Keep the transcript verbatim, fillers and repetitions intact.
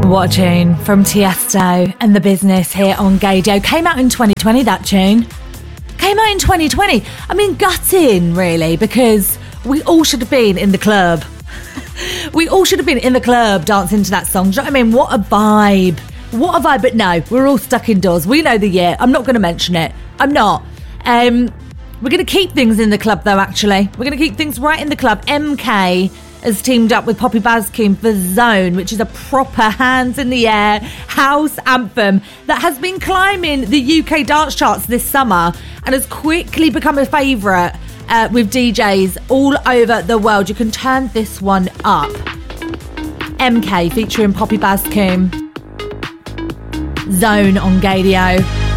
What a tune from Tiesto and The Business here on Gaydio. Came out in twenty twenty, that tune. Came out in twenty twenty. I mean, gutting, really, because we all should have been in the club. We all should have been in the club dancing to that song. Do you know what I mean? What a vibe. What a vibe. But no, we're all stuck indoors. We know the year. I'm not going to mention it. I'm not. Um, we're going to keep things in the club, though, actually. We're going to keep things right in the club. M K has teamed up with Poppy Bascoon for Zone, which is a proper hands in the air house anthem that has been climbing the U K dance charts this summer and has quickly become a favourite uh, with D Js all over the world. You can turn this one up. M K featuring Poppy Bascoon. Zone on Gaydio.